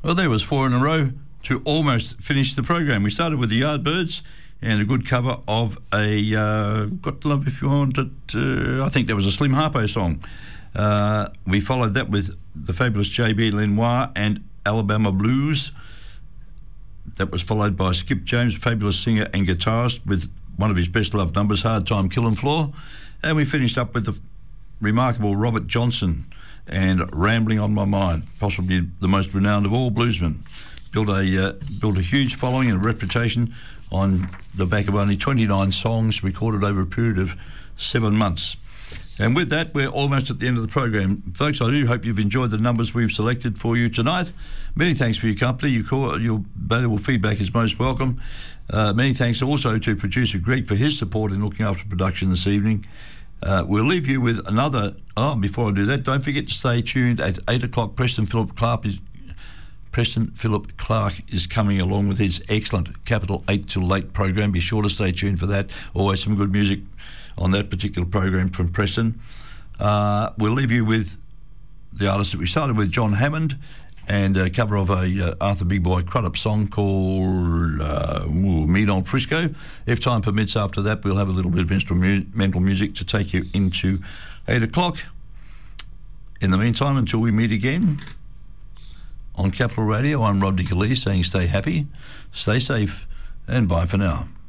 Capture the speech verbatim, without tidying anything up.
Well, there was four in a row to almost finish the program. We started with the Yardbirds and a good cover of a uh, Got to Love If You Want It. Uh, I think that was a Slim Harpo song. Uh, we followed that with the fabulous J B Lenoir and Alabama Blues. That was followed by Skip James, fabulous singer and guitarist, with one of his best loved numbers, Hard Time Killin' Floor. And we finished up with the remarkable Robert Johnson and Rambling on My Mind, possibly the most renowned of all bluesmen. Built a uh, built a huge following and a reputation on the back of only twenty-nine songs recorded over a period of seven months. And with that, we're almost at the end of the program. Folks, I do hope you've enjoyed the numbers we've selected for you tonight. Many thanks for your company. Your, call, your valuable feedback is most welcome. Uh, many thanks also to producer Greg for his support in looking after production this evening. Uh, we'll leave you with another... Oh, before I do that, don't forget to stay tuned at eight o'clock. Preston Philip Clark is... Preston Philip Clark is coming along with his excellent Capital eight till late program. Be sure to stay tuned for that. Always some good music on that particular program from Preston. Uh, we'll leave you with the artist that we started with, John Hammond, and a cover of a uh, Arthur Big Boy Crudup song called uh, ooh, Meet on Frisco. If time permits after that, we'll have a little bit of instrumental music to take you into eight o'clock. In the meantime, until we meet again on Capital Radio, I'm Rod Nicolese saying stay happy, stay safe, and bye for now.